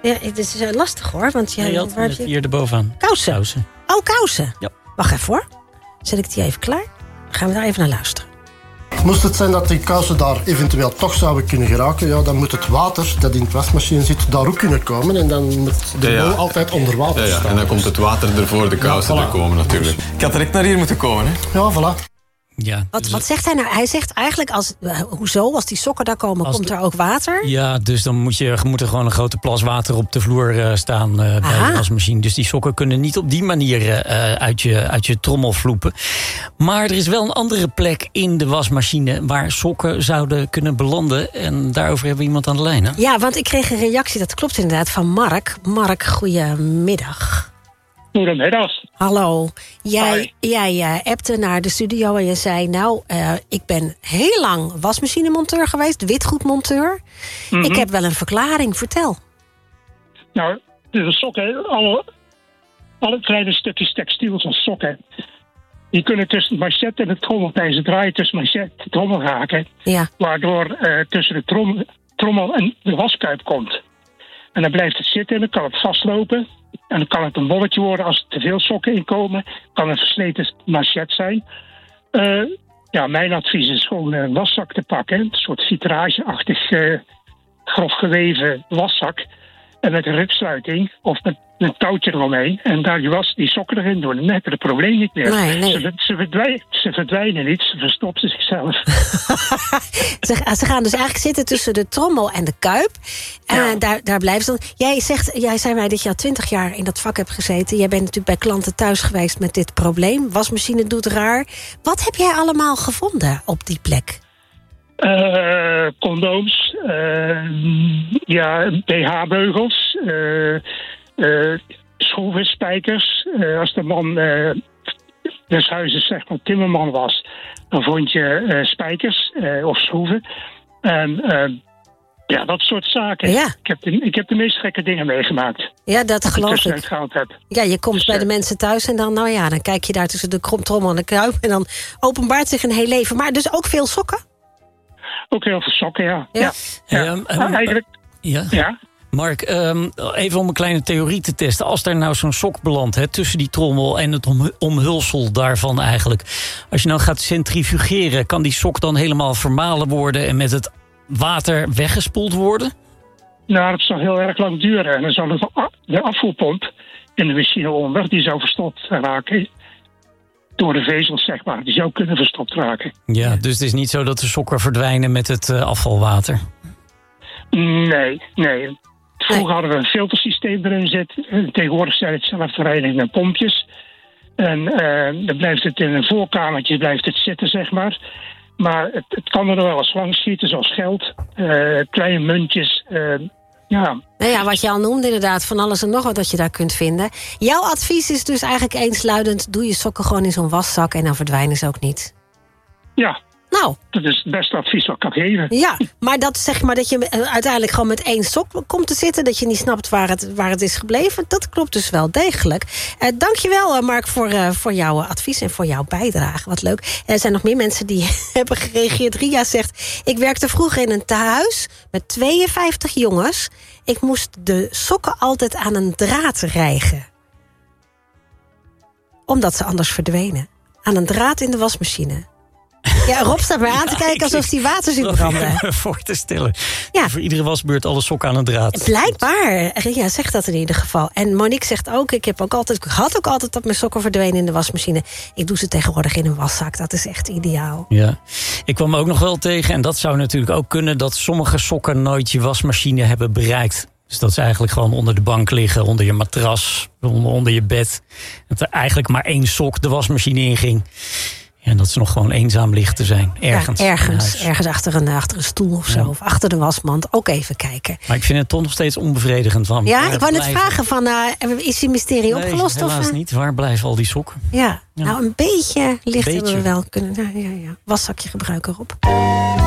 Ja, het is lastig hoor. Want je had het hier erbovenaan. Kousen. Oh, kousen. Ja. Wacht even hoor. Zet ik die even klaar? Dan gaan we daar even naar luisteren. Moest het zijn dat die kousen daar eventueel toch zouden kunnen geraken, ja, dan moet het water dat in de wasmachine zit daar ook kunnen komen. En dan moet de bol altijd onder water staan. En dan komt het water ervoor de kousen er komen natuurlijk. Ik had direct naar hier moeten komen, hè? Ja, voilà. Ja, Wat zegt hij nou? Hij zegt eigenlijk, hoezo, als die sokken daar komen, komt er ook water? Ja, dus dan moet er gewoon een grote plas water op de vloer staan bij de wasmachine. Dus die sokken kunnen niet op die manier uit je trommel vloepen. Maar er is wel een andere plek in de wasmachine waar sokken zouden kunnen belanden. En daarover hebben we iemand aan de lijn, hè? Ja, want ik kreeg een reactie, dat klopt inderdaad, van Mark. Mark, goedemiddag. Goedemiddag. Hallo. Jij appte naar de studio en je zei... ik ben heel lang wasmachinemonteur geweest, witgoedmonteur. Mm-hmm. Ik heb wel een verklaring, vertel. Nou, de sokken, alle kleine stukjes textiel van sokken... die kunnen tussen het machet en het trommelpijzer draaien... tussen machet en trommel raken... Ja. Waardoor tussen de trommel en de waskuip komt. En dan blijft het zitten en dan kan het vastlopen... En dan kan het een bolletje worden als er te veel sokken in komen. Kan een versleten machet zijn. Mijn advies is gewoon een waszak te pakken. Een soort vitrageachtig grof geweven waszak. En met een ripsluiting of met een touwtje eromheen. En daar die sokken erin doen. Dan heb je het probleem niet meer. Nee. Ze verdwijnen niet. Ze verstoppen zichzelf. Ze gaan dus eigenlijk zitten tussen de trommel en de kuip. En daar blijven ze dan. Jij zei mij dat je al 20 jaar in dat vak hebt gezeten. Jij bent natuurlijk bij klanten thuis geweest met dit probleem. Wasmachine doet raar. Wat heb jij allemaal gevonden op die plek? Condooms, BH-beugels, schroeven, spijkers. Als de man des huizes zeg maar timmerman was, dan vond je spijkers of schroeven. En dat soort zaken. Ja. Ik heb de meest gekke dingen meegemaakt. Ja, dat geloof ik. Heb. Ja, je komt bij de mensen thuis en dan, dan kijk je daar tussen de trommel en de kuip en dan openbaart zich een heel leven. Maar dus ook veel sokken? Ook heel veel sokken, ja. Eigenlijk... Ja? Mark, even om een kleine theorie te testen. Als daar nou zo'n sok belandt tussen die trommel en het omhulsel daarvan eigenlijk. Als je nou gaat centrifugeren, kan die sok dan helemaal vermalen worden en met het water weggespoeld worden? Nou, dat zou heel erg lang duren. En dan zou de afvoerpomp in de machine onder, die zou verstopt raken. Door de vezels, zeg maar. Die zou kunnen verstopt raken. Ja, dus het is niet zo dat de sokken verdwijnen met het afvalwater? Nee. Vroeger hadden we een filtersysteem erin zitten. Tegenwoordig zijn het zelfrijdende met pompjes. En dan blijft het in een voorkamertje blijft het zitten, zeg maar. Maar het kan er wel eens langs schieten, zoals geld, kleine muntjes... wat je al noemde inderdaad, van alles en nog wat dat je daar kunt vinden. Jouw advies is dus eigenlijk eensluidend... doe je sokken gewoon in zo'n waszak en dan verdwijnen ze ook niet. Ja, nou, dat is het beste advies wat ik kan geven. Ja, maar dat zeg maar dat je uiteindelijk gewoon met één sok komt te zitten... dat je niet snapt waar het is gebleven, dat klopt dus wel degelijk. Dankjewel Mark voor jouw advies en voor jouw bijdrage. Wat leuk. Er zijn nog meer mensen die hebben gereageerd. Ria zegt, ik werkte vroeger in een tehuis met 52 jongens. Ik moest de sokken altijd aan een draad rijgen. Omdat ze anders verdwenen. Aan een draad in de wasmachine. Ja, Rob staat mij aan te kijken alsof hij water ziet branden. Voor te stellen. Ja. Voor iedere wasbeurt alle sokken aan een draad. Blijkbaar. Ria zegt dat in ieder geval. En Monique zegt ook, ik had ook altijd dat mijn sokken verdwenen in de wasmachine. Ik doe ze tegenwoordig in een waszak. Dat is echt ideaal. Ja. Ik kwam ook nog wel tegen, en dat zou natuurlijk ook kunnen, dat sommige sokken nooit je wasmachine hebben bereikt. Dus dat ze eigenlijk gewoon onder de bank liggen, onder je matras, onder je bed. Dat er eigenlijk maar één sok de wasmachine inging. En dat ze nog gewoon eenzaam ligt te zijn. Ergens. Ja, ergens achter een stoel of zo. Ja. Of achter de wasmand. Ook even kijken. Maar ik vind het toch nog steeds onbevredigend. Ja, ik wou net vragen. Is die mysterie opgelost? Nee, helaas niet. Waar blijven al die sokken? Ja, nou een beetje licht hebben we wel kunnen. Ja. Waszakje gebruiken, Rob.